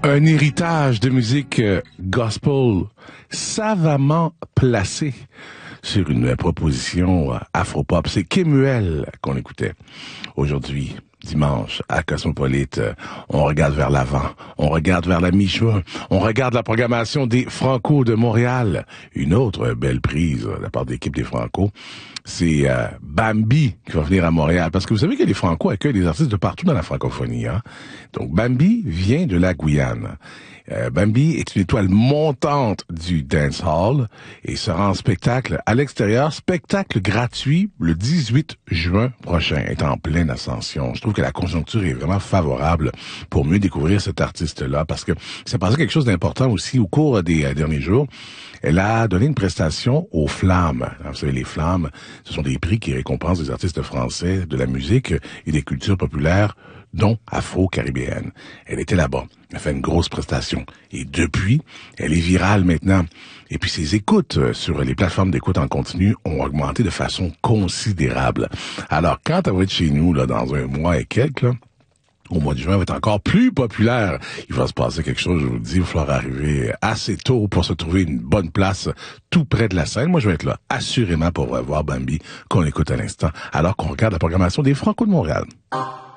Un héritage de musique gospel savamment placé sur une proposition afro-pop. C'est Kemuel qu'on écoutait aujourd'hui. Dimanche, à Cosmopolite, on regarde vers l'avant, on regarde vers la mi-juin, on regarde la programmation des Franco de Montréal. Une autre belle prise de la part de l'équipe des Franco, c'est Bambi qui va venir à Montréal. Parce que vous savez que les Franco accueillent des artistes de partout dans la francophonie. Hein? Donc Bambi vient de la Guyane. Bambi est une étoile montante du dancehall et sera en spectacle à l'extérieur, spectacle gratuit le 18 juin prochain, est en pleine ascension. Je trouve que la conjoncture est vraiment favorable pour mieux découvrir cet artiste-là parce que ça passé quelque chose d'important aussi au cours des derniers jours. Elle a donné une prestation aux Flammes. Vous savez, les Flammes, ce sont des prix qui récompensent des artistes français de la musique et des cultures populaires, dont afro-caribéennes. Elle était là-bas. Elle a fait une grosse prestation. Et depuis, elle est virale maintenant. Et puis ses écoutes sur les plateformes d'écoute en continu ont augmenté de façon considérable. Alors, quand elle va être chez nous, là, dans un mois et quelques, là, au mois de juin, elle va être encore plus populaire. Il va se passer quelque chose, je vous le dis, il va falloir arriver assez tôt pour se trouver une bonne place tout près de la scène. Moi, je vais être là, assurément, pour voir Bambi, qu'on écoute à l'instant, alors qu'on regarde la programmation des Franco de Montréal.